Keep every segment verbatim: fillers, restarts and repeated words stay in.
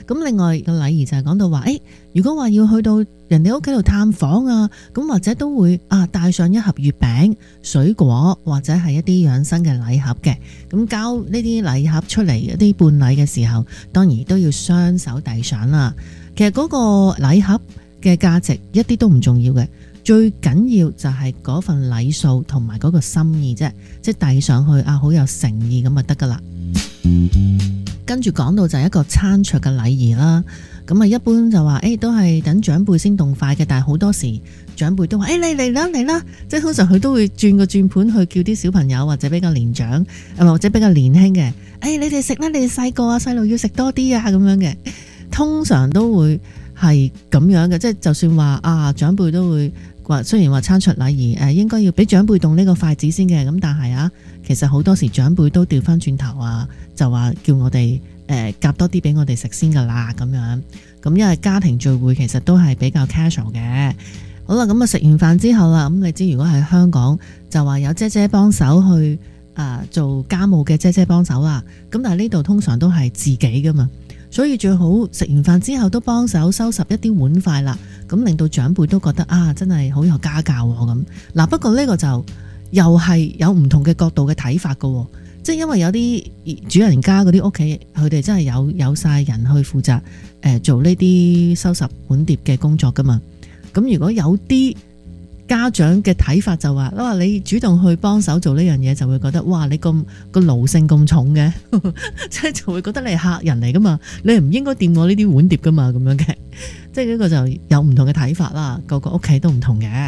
咁另外個禮儀就係講到話，誒，如果話要去到人哋屋企度探訪啊，咁或者都會啊帶上一盒月餅、水果或者係一啲養生嘅禮盒嘅。咁交呢啲禮盒出嚟一啲伴禮嘅時候，當然都要雙手遞上啦。其實嗰個禮盒嘅價值一啲都唔重要嘅，最緊要就係嗰份禮數同埋嗰個心意啫，即係遞上去啊，好有誠意咁就得噶啦。跟住講到就係一個餐桌嘅禮儀啦，咁啊一般就話誒、欸、都係等長輩先動筷嘅，但係好多時長輩都話誒、欸、你嚟啦嚟啦，即係通常佢都會轉個轉盤去叫啲小朋友或者比較年長或者比較年輕嘅，誒、欸、你哋食啦，你哋細個啊細路要食多啲啊咁樣嘅，通常都會係咁樣嘅，即係就算話啊長輩都會話，雖然話餐桌禮儀誒應該要俾長輩動呢個筷子先嘅，咁但係啊其實好多時長輩都調翻轉頭啊，就話叫我哋誒夾多啲俾我哋食先噶啦咁樣。咁因為家庭聚會其實都係比較 casual 嘅。好啦，咁啊食完飯之後啦，咁你知如果喺香港就話有姐姐幫手去啊、呃、做家務嘅姐姐幫手啦，咁但係呢度通常都係自己噶嘛，所以最好食完飯之後都幫手收拾一啲碗筷啦，咁令到長輩都覺得啊真係好有家教咁。嗱，不過呢個就又係有唔同嘅角度嘅睇法噶，即係因為有啲主人家嗰啲屋企，佢哋真係有有晒人去負責誒、呃、做呢啲收拾碗碟嘅工作噶嘛。咁如果有啲家長嘅睇法就話，哇你主動去幫手做呢樣嘢，就會覺得哇你咁個奴性咁重嘅，即係就會覺得你係客人嚟噶嘛，你唔應該掂我呢啲碗碟噶嘛咁樣嘅，即係呢個就有唔同嘅睇法啦，個個屋企都唔同嘅。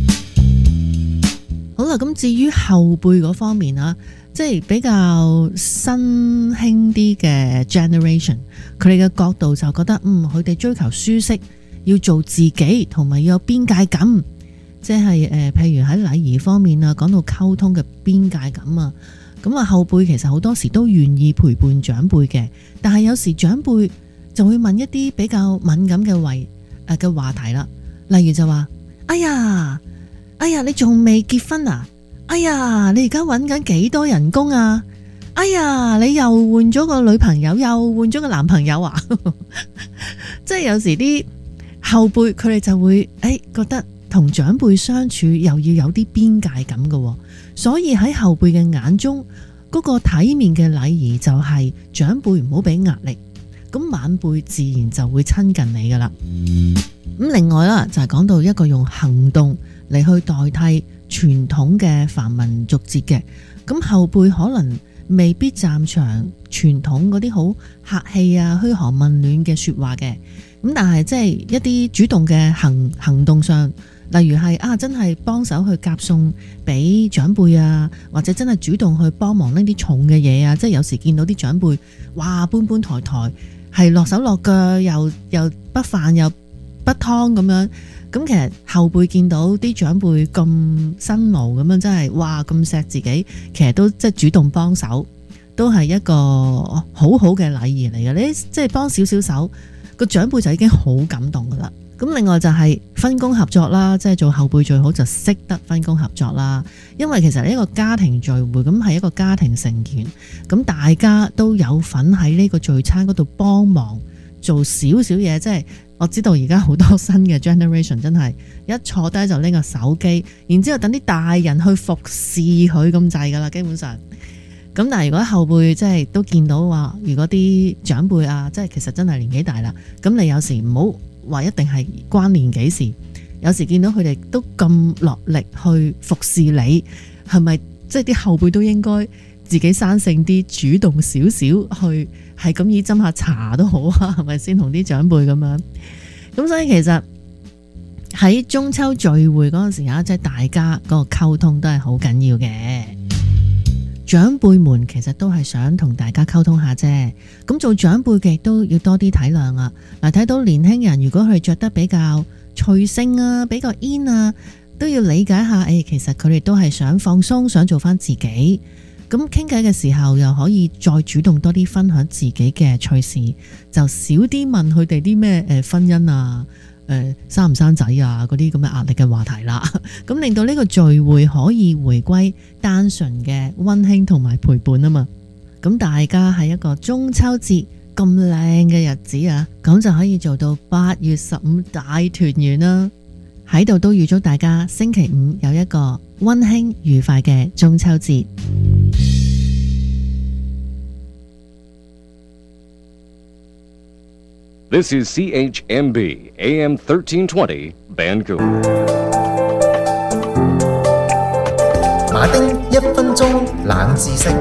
好啦，咁至於後輩嗰方面啊，即係比較新興啲嘅 generation， 佢哋嘅角度就覺得，嗯，佢哋追求舒適，要做自己，同埋要有邊界感，即係誒、呃，譬如喺禮儀方面啊，講到溝通嘅邊界感啊，咁啊後輩其實好多時都願意陪伴長輩嘅，但係有時長輩就會問一啲比較敏感嘅位誒嘅話題啦，例如就話，哎呀。哎呀，你仲未結婚啊？哎呀，你而家搵緊幾多人工啊？哎呀，你又換咗個女朋友，又換咗個男朋友啊？即係有時啲後輩佢哋就會誒、哎、覺得同長輩相處又要有啲邊界感㗎，所以喺後輩嘅眼中，嗰個體面嘅禮儀就係長輩唔好俾壓力，咁晚輩自然就會親近你噶啦。咁另外啦，就係講到一個用行動嚟去代替傳統嘅繁文縟節嘅，咁後輩可能未必擅長傳統嗰啲好客氣啊、噓寒問暖嘅說話嘅，咁但係即係一啲主動嘅行行動上，例如係啊真係幫手去夾餸俾長輩啊，或者真係主動去幫忙拎啲重嘅嘢啊，即係有時見到啲長輩哇搬搬抬抬，係落手落腳，又又不飯又不湯咁樣。咁其實後輩見到啲長輩咁辛勞咁樣，真係哇咁錫自己，其實都即係主動幫手，都係一個好好嘅禮儀嚟嘅。你即係幫少少手，個長輩就已經好感動噶啦。咁另外就係分工合作啦，即係做後輩最好就識得分工合作啦。因為其實呢個家庭聚會咁係一個家庭成員，咁大家都有份喺呢個聚餐嗰度幫忙做少少嘢，即係。我知道而家好多新嘅 generation 真係一坐低就拎個手機，然之後等啲大人去服侍佢咁滯噶啦，基本上。咁但係如果後輩即係都見到話，如果啲長輩啊，即係其實真係年紀大啦，咁你有時唔好話一定係關年紀事，有時見到佢哋都咁落力去服侍你，係咪即係啲後輩都應該自己生性啲，主動少少去？係咁以斟下茶都好啊，係咪先同啲長輩咁樣？咁所以其實喺中秋聚會嗰陣時啊，即係大家嗰個溝通都係好緊要嘅。長輩們其實都係想同大家溝通下啫。咁做長輩嘅都要多啲體諒啊。嗱，睇到年輕人如果佢哋着得比較隨性啊，比較 in 啊，都要理解下。誒，其實佢哋都係想放鬆，想做翻自己。咁傾偈嘅時候又可以再主動多啲分享自己嘅趣事，就少啲問佢哋啲咩誒婚姻啊、誒、呃、生唔生仔啊嗰啲咁嘅壓力嘅話題啦。咁令到呢個聚會可以回歸單純嘅溫馨同埋陪伴啊嘛。咁大家喺一個中秋節咁靚嘅日子啊，咁就可以做到八月十五大團圓啦。喺度都預祝大家星期五有一個溫馨愉快嘅中秋節。 This is C H M B A M thirteen twenty Vancouver。 馬丁一分鐘冷知識，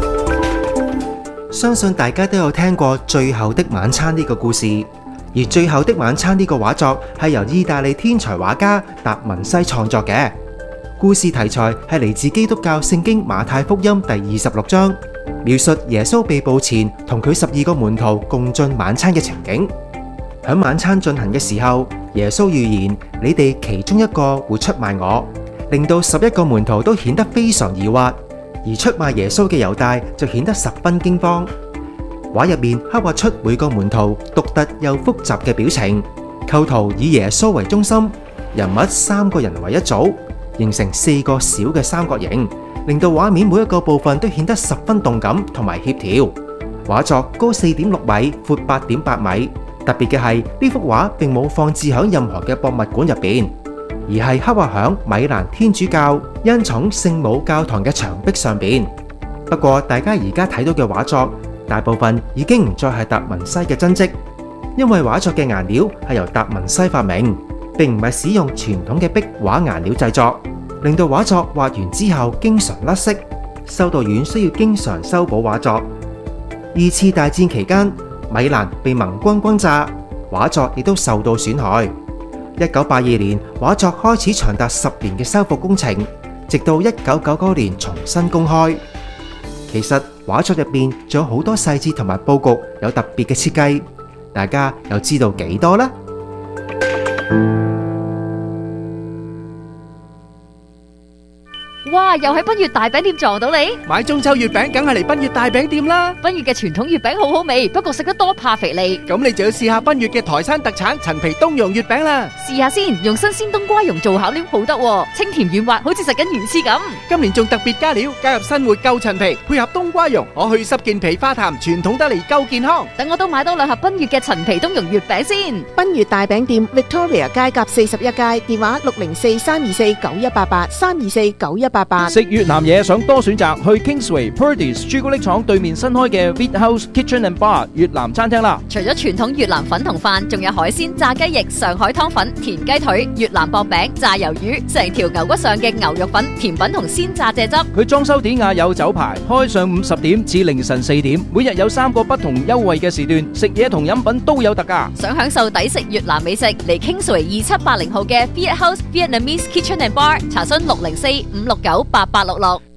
相信大家都有聽過《最後的晚餐》呢個故事，而《最後的晚餐》呢個畫作係由意大利天才畫家達文西創作嘅。故事題材係嚟自基督教聖經馬太福音第二十六章，描述耶穌被捕前同佢十二個門徒共進晚餐嘅情景。喺晚餐進行嘅時候，耶穌預言你哋其中一個會出賣我，令到十一個門徒都顯得非常疑惑，而出賣耶穌嘅猶大就顯得十分驚慌。畫入面刻畫出每個門徒獨特又複雜嘅表情，構圖以耶穌為中心，人物三個人為一組，形成四個小嘅三角形，令到畫面每一個部分都顯得十分動感同埋協調。畫作高四點六米，闊八點八米。特別嘅係呢幅畫並冇放置喺任何嘅博物館入邊，而係刻畫喺米蘭天主教恩寵聖母教堂嘅牆壁上邊。不過大家而家睇到嘅畫作大部分已經唔再係達文西嘅真跡，因為畫作嘅顏料係由達文西發明，並唔係使用傳統嘅壁畫顏料製作，令到畫作畫完之後經常甩色，修道院需要經常修補畫作。二次大戰期間，米蘭被盟軍轟炸，畫作亦都受到損害。一九八二年，畫作開始長達十年嘅修復工程，直到一九九九年重新公開。其實畫作入邊仲有好多細節同埋佈局有特別嘅設計，大家又知道幾多呢？ 哇！又喺奔月大餅店撞到你， 買中秋月餅梗係嚟奔月大餅店啦！ 奔月嘅傳統月餅好好味，不過食得多怕肥膩。 咁你就要試下奔月嘅台山特產陳皮冬蓉月餅啦！ 試下先，用新鮮冬瓜蓉做巧料好得，清甜軟滑，好似食緊魚翅咁。 今年仲特別加料，加入新活舊陳皮，配合冬瓜蓉，可去濕健脾化痰，傳統得嚟夠健康。 等我都買多兩盒奔月嘅陳皮冬蓉月餅先。 奔月大餅店 Victoria 街甲四十一街，電話六零四三二四九一八八三二四九一八八。 食越南嘢想多選擇，去 Kingsway Purdy's 朱古力廠對面新開嘅 Beat House Kitchen and Bar 越南餐廳啦。 除咗傳統越南粉同飯，仲有海鮮、炸雞翼、上海湯粉、田雞腿、越南薄餅、炸魷魚，成條牛骨上嘅牛肉粉、甜品同鮮榨蔗汁。 佢裝修典雅有酒牌，開上午十點至凌晨四點，每日有三個不同優惠嘅時段，食嘢同飲品都有特價。 想享受抵食越南美食，嚟 Kingsway 二七八零號嘅 Beat House Vietnamese Kitchen and Bar 查詢六零四五六九八八六六。